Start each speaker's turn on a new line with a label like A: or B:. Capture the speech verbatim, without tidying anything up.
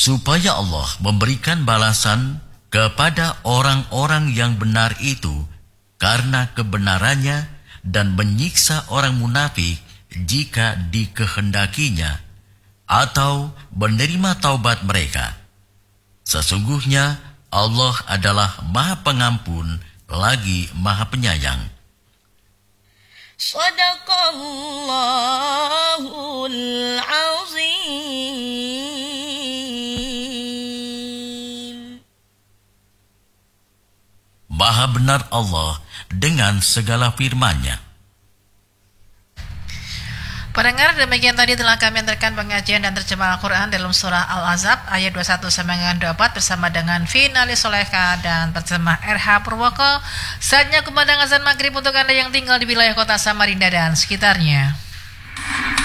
A: supaya Allah memberikan balasan kepada orang-orang yang benar itu karena kebenarannya dan menyiksa orang munafik jika dikehendakinya atau menerima taubat mereka. Sesungguhnya Allah adalah Maha Pengampun lagi Maha Penyayang.
B: Shadaqallahul azim.
A: Maha benar Allah dengan segala firman-Nya.
C: Pendengar, demikian tadi telah kami antarkan pengajian dan terjemah Al-Quran dalam surah Al-Ahzab ayat dua puluh satu sampai dengan dua puluh empat bersama dengan Finali Soleka dan terjemah R H Purwoko. Saatnya kumandang azan maghrib untuk Anda yang tinggal di wilayah kota Samarinda dan sekitarnya.